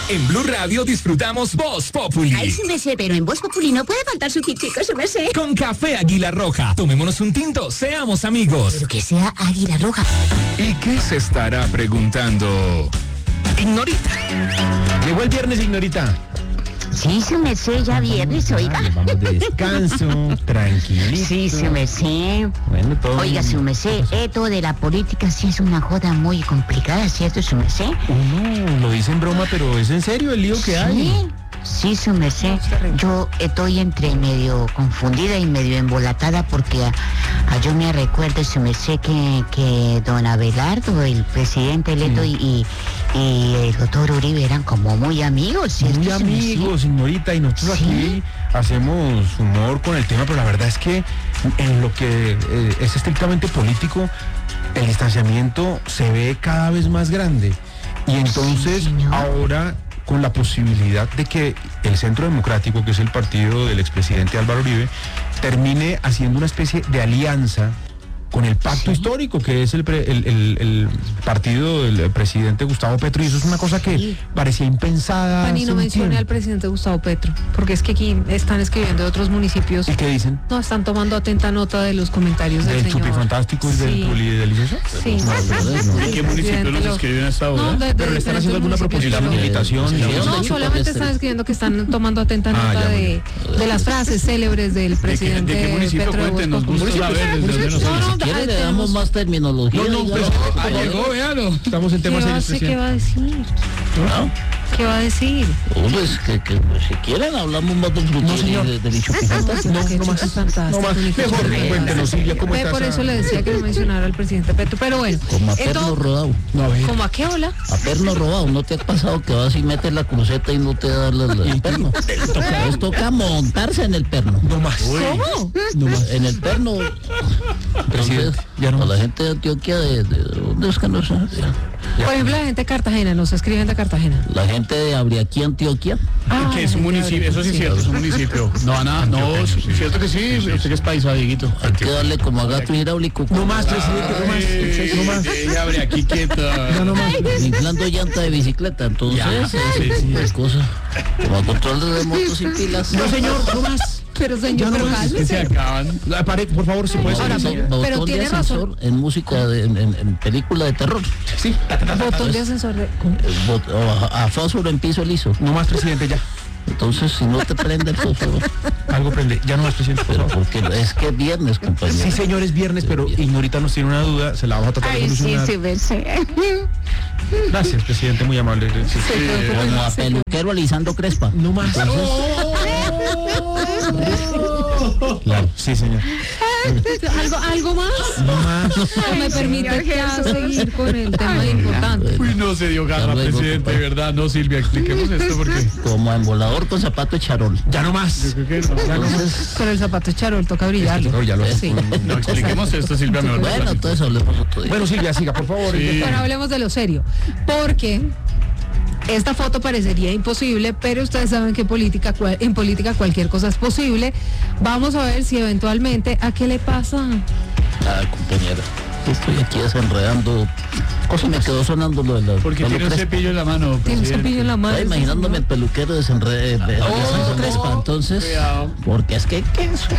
En Blue Radio disfrutamos Voz Populi. Ay, sí me sé, pero en Voz Populi no puede faltar su tintico, sí me sé. Con café Águila Roja. Tomémonos un tinto, seamos amigos. Pero que sea Águila Roja. ¿Y qué se estará preguntando Ignorita? Llegó el viernes, Ignorita. Sí, su merced, ya viernes, oiga. Vamos de descanso, tranquilito. Sí, su merced. Bueno, todo Oiga, su merced, esto de la política sí es una joda muy complicada, ¿cierto, su merced? Uno lo dice en broma, pero es en serio el lío que hay. Sí, su merced. Yo estoy entre medio confundida y medio embolatada porque yo me recuerdo, su merced, que don Abelardo, el presidente electo, y el doctor Uribe eran como muy amigos, ¿cierto? Muy amigos, señorita, y nosotros aquí hacemos humor con el tema, pero la verdad es que en lo que es estrictamente político, el distanciamiento se ve cada vez más grande. Y entonces ahora, con la posibilidad de que el Centro Democrático, que es el partido del expresidente Álvaro Uribe, termine haciendo una especie de alianza con el pacto histórico, que es el partido del presidente Gustavo Petro, y eso es una cosa que parecía impensada. Pani, no mencione al presidente Gustavo Petro, porque es que aquí están escribiendo de otros municipios. ¿Y qué dicen? No, están tomando atenta nota de los comentarios del señor. ¿Del Chupifantástico y del Puli-Delicioso? Sí. ¿En qué municipio los escriben a esta hora? ¿Pero le están haciendo alguna proposición, una invitación? No, solamente están escribiendo que están tomando atenta nota de las frases célebres del presidente ¿De qué municipio? Petro. Cuéntenos, gusta saber desde dónde nos Si quiere le damos más terminología. No, pues, llegó, véalo. estamos en temas serios. ¿Qué va a decir? ¿Qué va a decir? Pues que si quieren hablamos más de un de dicho No más. Mejor cuéntenos, Silvia, ¿cómo estás? Por eso le decía que no mencionara al presidente Petro, pero bueno. Como a perno rodado. No, a ver. ¿Cómo a qué hola? A perno rodado. ¿No te ha pasado que vas y metes la cruceta y no te da el perno? Les toca montarse en el perno. No más. ¿Cómo? No más. En el perno. Presidente, ya no a más. la gente de Antioquia, ¿de dónde es que no sé? Por ejemplo, la gente de Cartagena, nos escriben de Cartagena. La gente de Abriaquí, Antioquia. Que es un municipio, eso sí es cierto, es un municipio. No, nada, no, cierto que sí, usted que es paisa, Dieguito. Hay que darle como a gato hidráulico. No más, presidente, no más. Abre aquí quieta. Ya no más. Inflando llanta de bicicleta, entonces es cosa. Como control de motos sin pilas. No, señor, no más. Pero señor, pero Que se cálmese. acaban. Por favor, si puedes. Ahora, pero Botón de tiene ascensor razón. en música, en película de terror. Sí. Botón de ascensor de... A fósforo en piso liso. No más, presidente, ya. Entonces, si no te prende el fósforo. Algo prende. Ya no más, presidente, por Pero favor. porque es que es viernes, compañero. Sí, señor, es viernes, pero Ignorita nos tiene una duda, se la vamos a tratar de Ay, sí, solucionar. sí me sé. Gracias, presidente, muy amable. Sí. Como a peluquero alisando crespa. No más. Claro, sí, señor. ¿Algo más? No más. ¿O me permite ya seguir con el tema importante? Uy, no se dio garra, Ya luego, presidente, de compadre. verdad. No, Silvia, expliquemos esto porque... Como a embolador con zapato de charol. Ya no más. Ya no, Con el zapato de charol toca brillarlo. No, ya lo Sí. no, expliquemos esto, Silvia, mejor. Bueno, entonces hablemos otro día. Bueno, Silvia, siga, por favor. Sí. Bueno, hablemos de lo serio. Porque esta foto parecería imposible, pero ustedes saben que en política cualquier cosa es posible. Vamos a ver si eventualmente, ¿a qué le pasa? Compañera, estoy aquí desenredando. Me quedó sonando lo de la. Porque lo tiene un crespa. cepillo en la mano, Tiene un presidente. cepillo en la mano. Estaba imaginándome el peluquero desenredando crespa, entonces. Cuidado. Porque es que.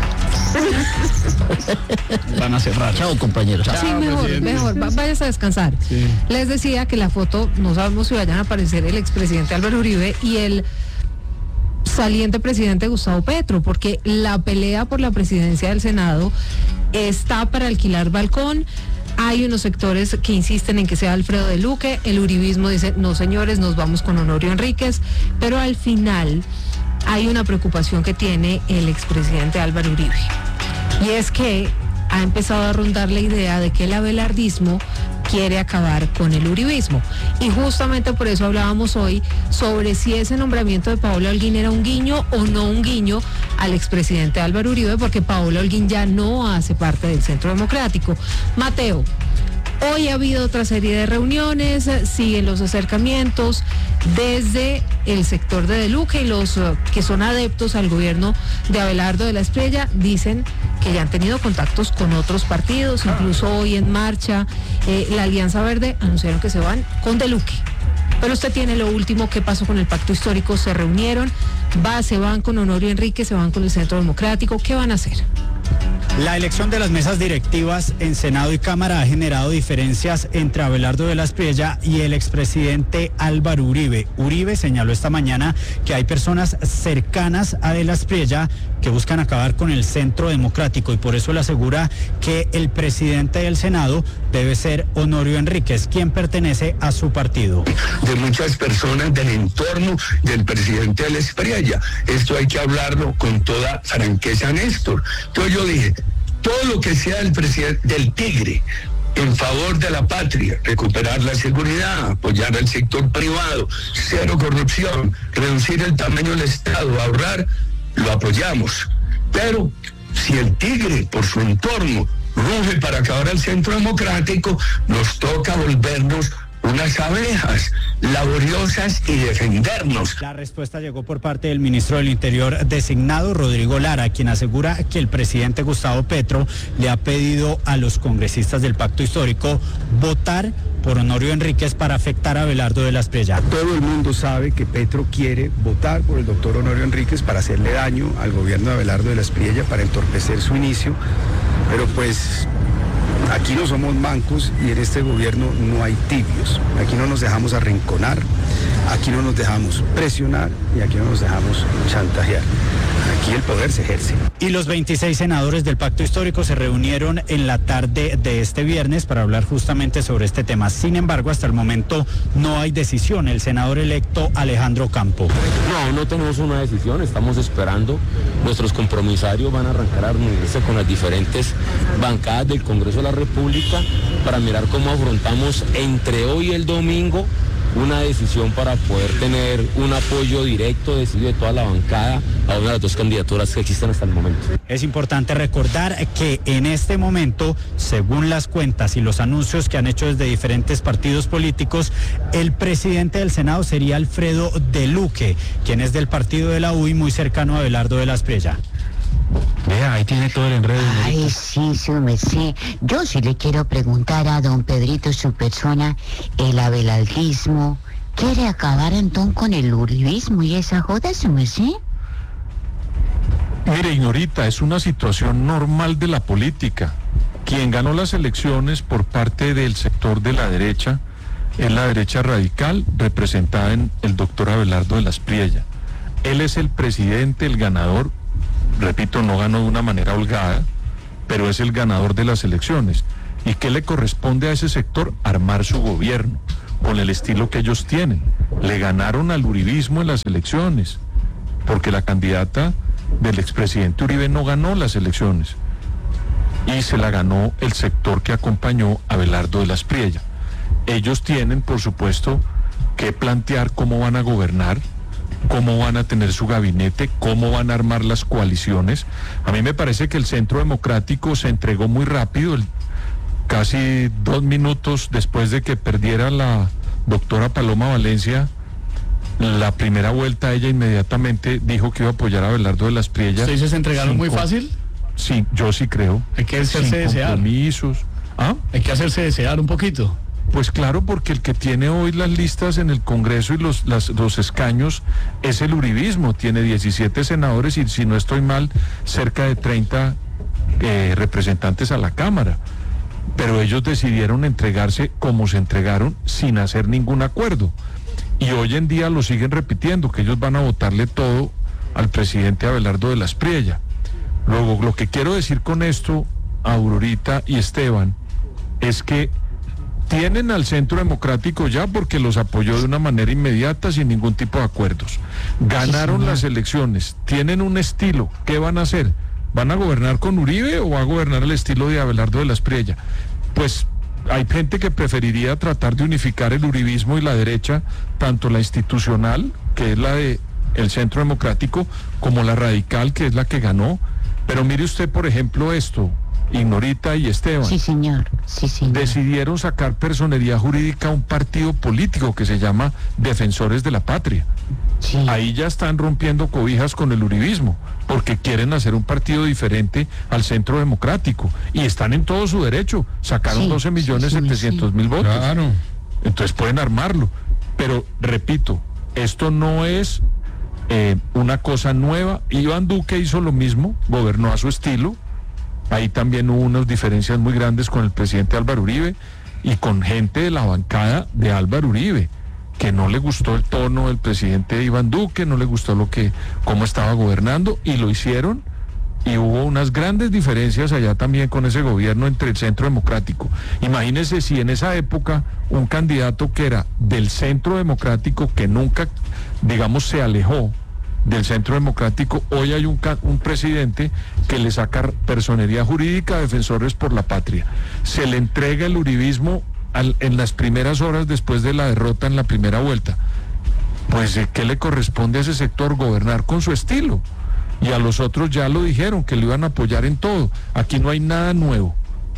Van a cerrar. Chao, compañeros. Sí, Chao, presidente. mejor, váyase a descansar. Sí. Les decía que la foto, no sabemos si vayan a aparecer el expresidente Álvaro Uribe y el saliente presidente Gustavo Petro, porque la pelea por la presidencia del Senado está para alquilar balcón. Hay unos sectores que insisten en que sea Alfredo de Luque, el uribismo dice, no señores, nos vamos con Honorio Enríquez, pero al final hay una preocupación que tiene el expresidente Álvaro Uribe, y es que ha empezado a rondar la idea de que el abelardismo quiere acabar con el uribismo. Y justamente por eso hablábamos hoy sobre si ese nombramiento de Paola Holguín era un guiño o no un guiño al expresidente Álvaro Uribe, porque Paola Holguín ya no hace parte del Centro Democrático. Mateo, hoy ha habido otra serie de reuniones, siguen los acercamientos desde el sector de Luque, y los que son adeptos al gobierno de Abelardo de la Espriella dicen que ya han tenido contactos con otros partidos, incluso hoy en marcha, la Alianza Verde anunciaron que se van con de Luque. Pero usted tiene lo último, ¿qué pasó con el pacto histórico? ¿Se reunieron? ¿Se van con Honorio Enríquez? ¿Se van con el Centro Democrático? ¿Qué van a hacer? La elección de las mesas directivas en Senado y Cámara ha generado diferencias entre Abelardo de la Espriella y el expresidente Álvaro Uribe. Uribe señaló esta mañana que hay personas cercanas a de la Espriella que buscan acabar con el Centro Democrático y por eso le asegura que el presidente del Senado debe ser Honorio Enríquez, quien pertenece a su partido. De muchas personas del entorno del presidente de la Espriella. Esto hay que hablarlo con toda franqueza, Néstor. Entonces yo dije, todo lo que sea del presidente, del tigre, en favor de la patria, recuperar la seguridad, apoyar al sector privado, cero corrupción, reducir el tamaño del Estado, ahorrar, lo apoyamos. Pero si el tigre, por su entorno, ruge para acabar al Centro Democrático, nos toca volvernos unas abejas laboriosas y defendernos. La respuesta llegó por parte del ministro del Interior designado, Rodrigo Lara, quien asegura que el presidente Gustavo Petro le ha pedido a los congresistas del Pacto Histórico votar por Honorio Enríquez para afectar a Abelardo de la Espriella. Todo el mundo sabe que Petro quiere votar por el doctor Honorio Enríquez para hacerle daño al gobierno de Abelardo de la Espriella, para entorpecer su inicio, pero pues aquí no somos mancos y en este gobierno no hay tibios. Aquí no nos dejamos arrinconar, aquí no nos dejamos presionar y aquí no nos dejamos chantajear. Aquí el poder se ejerce. Y los 26 senadores del Pacto Histórico se reunieron en la tarde de este viernes para hablar justamente sobre este tema. Sin embargo, hasta el momento no hay decisión. El senador electo Alejandro Campo. No tenemos una decisión, estamos esperando. Nuestros compromisarios van a arrancar a reunirse con las diferentes bancadas del Congreso de la República para mirar cómo afrontamos entre hoy y el domingo una decisión para poder tener un apoyo directo, decidido de toda la bancada a una de las dos candidaturas que existen hasta el momento. Es importante recordar que en este momento, según las cuentas y los anuncios que han hecho desde diferentes partidos políticos, el presidente del Senado sería Alfredo de Luque, quien es del partido de la U y muy cercano a Abelardo de la Espriella. Vea, ahí tiene todo el enredo. Ay, sí, su merced. Yo sí le quiero preguntar a don Pedrito, su persona, el abelardismo. ¿Quiere acabar entonces con el uribismo y esa joda, su merced? Mire, Ignorita, es una situación normal de la política. Quien ganó las elecciones por parte del sector de la derecha es la derecha radical, representada en el doctor Abelardo de la Espriella. Él es el presidente, el ganador. Repito, no ganó de una manera holgada, pero es el ganador de las elecciones. ¿Y qué le corresponde a ese sector? Armar su gobierno, con el estilo que ellos tienen. Le ganaron al uribismo en las elecciones, porque la candidata del expresidente Uribe no ganó las elecciones, y se la ganó el sector que acompañó a Abelardo de la Espriella. Ellos tienen, por supuesto, que plantear cómo van a gobernar, cómo van a tener su gabinete, cómo van a armar las coaliciones. A mí me parece que el Centro Democrático se entregó muy rápido, casi 2 minutos después de que perdiera la doctora Paloma Valencia la primera vuelta. Ella inmediatamente dijo que iba a apoyar a Abelardo de la Espriella. ¿Ustedes se entregaron muy fácil? Sí, yo sí creo. Hay que hacerse desear. Compromisos. ¿Ah? Hay que hacerse desear un poquito. Pues claro, porque el que tiene hoy las listas en el Congreso y los escaños es el uribismo. Tiene 17 senadores y, si no estoy mal, cerca de 30 representantes a la Cámara. Pero ellos decidieron entregarse como se entregaron, sin hacer ningún acuerdo. Y hoy en día lo siguen repitiendo, que ellos van a votarle todo al presidente Abelardo de la Espriella. Luego, lo que quiero decir con esto, Aurorita y Esteban, es que tienen al Centro Democrático ya, porque los apoyó de una manera inmediata, sin ningún tipo de acuerdos. Ganaron las elecciones, tienen un estilo. ¿Qué van a hacer? ¿Van a gobernar con Uribe o va a gobernar el estilo de Abelardo de la Espriella? Pues hay gente que preferiría tratar de unificar el uribismo y la derecha, tanto la institucional, que es la de el Centro Democrático, como la radical, que es la que ganó. Pero mire usted, por ejemplo, esto, Ignorita y Esteban. Sí, señor. Sí, señor. Decidieron sacar personería jurídica a un partido político que se llama Defensores de la Patria. Sí. Ahí ya están rompiendo cobijas con el uribismo, porque quieren hacer un partido diferente al Centro Democrático, y están en todo su derecho. Sacaron 12.700.000 votos. Claro. Entonces pueden armarlo. Pero repito, esto no es una cosa nueva. Iván Duque hizo lo mismo, gobernó a su estilo. Ahí también hubo unas diferencias muy grandes con el presidente Álvaro Uribe y con gente de la bancada de Álvaro Uribe, que no le gustó el tono del presidente Iván Duque, no le gustó cómo estaba gobernando, y lo hicieron, y hubo unas grandes diferencias allá también con ese gobierno entre el Centro Democrático. Imagínense si en esa época un candidato que era del Centro Democrático, que nunca, digamos, se alejó del Centro Democrático, hoy hay un presidente que le saca personería jurídica a Defensores por la Patria. Se le entrega el uribismo en las primeras horas después de la derrota en la primera vuelta. Pues, ¿qué le corresponde a ese sector? Gobernar con su estilo. Y a los otros ya lo dijeron, que lo iban a apoyar en todo. Aquí no hay nada nuevo,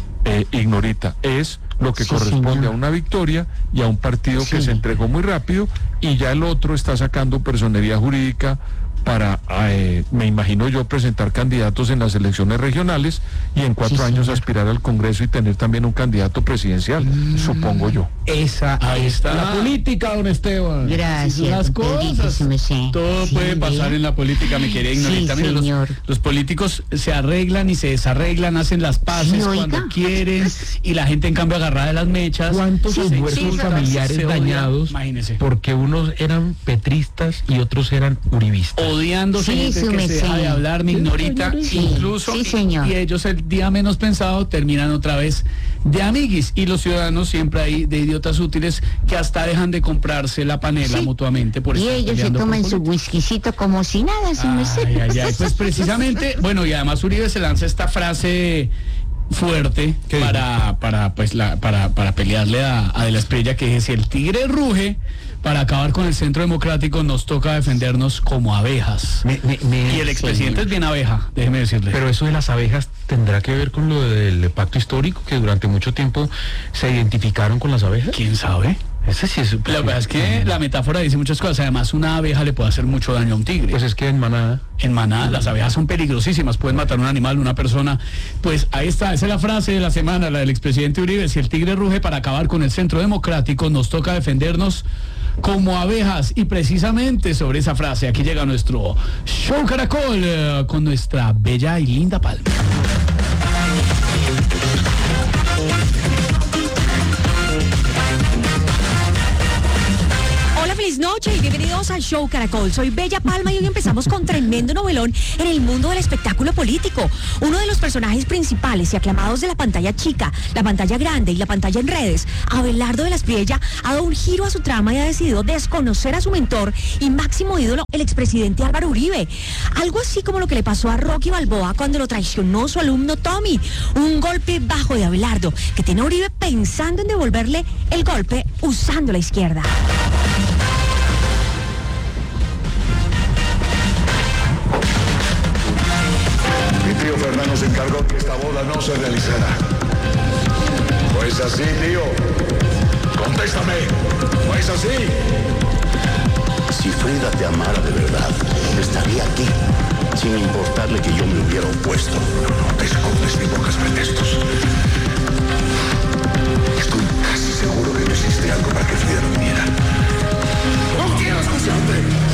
Ignorita. Es lo que corresponde, señor, a una victoria y a un partido que se entregó muy rápido, y ya el otro está sacando personería jurídica para, me imagino yo, presentar candidatos en las elecciones regionales y en 4 años aspirar al Congreso y tener también un candidato presidencial, supongo yo. Ahí está la política, don Esteban. Gracias. Las cosas. Todo puede pasar en la política, mi querida Ignorita. Sí, Mire, los políticos se arreglan y se desarreglan, hacen las paces cuando quieren, y la gente en cambio agarrada de las mechas. ¿Cuántos esfuerzos familiares dañados? Imagínese. Porque unos eran petristas y otros eran uribistas. Odiándose, gente que se deja de hablar, mi Ignorita, incluso, y ellos el día menos pensado terminan otra vez de amiguis, y los ciudadanos siempre ahí de idiotas útiles que hasta dejan de comprarse la panela mutuamente por y ellos se toman su whiskycito como si nada, pues precisamente, bueno, y además Uribe se lanza esta frase fuerte para pelearle a De la Espriella, que dice: si el tigre ruge para acabar con el Centro Democrático, nos toca defendernos como abejas. Y el expresidente es bien abeja, déjeme decirle. Pero eso de las abejas tendrá que ver con lo del pacto histórico, que durante mucho tiempo se identificaron con las abejas. ¿Quién sabe? Ese sí es. La verdad es que la metáfora dice muchas cosas. Además, una abeja le puede hacer mucho daño a un tigre. Pues es que en manada las abejas son peligrosísimas, pueden matar a un animal, una persona. Pues ahí está, esa es la frase de la semana, la del expresidente Uribe: si el tigre ruge para acabar con el Centro Democrático, nos toca defendernos como abejas. Y precisamente sobre esa frase, aquí llega nuestro Show Caracol con nuestra bella y linda Palma. Feliz noche y bienvenidos al Show Caracol. Soy Bella Palma y hoy empezamos con tremendo novelón en el mundo del espectáculo político. Uno de los personajes principales y aclamados de la pantalla chica, la pantalla grande y la pantalla en redes, Abelardo de la Espriella, ha dado un giro a su trama y ha decidido desconocer a su mentor y máximo ídolo, el expresidente Álvaro Uribe. Algo así como lo que le pasó a Rocky Balboa cuando lo traicionó su alumno Tommy. Un golpe bajo de Abelardo que tiene a Uribe pensando en devolverle el golpe usando la izquierda. Mi tío Fernando se encargó que esta boda no se realizara. ¿No es así, tío? Contéstame. ¿No es así? Si Frida te amara de verdad, estaría aquí, sin importarle que yo me hubiera opuesto. No te escondes ni pocas pretextos. Estoy casi seguro que no existe algo para que Frida no viniera. ¡No quiero escucharte!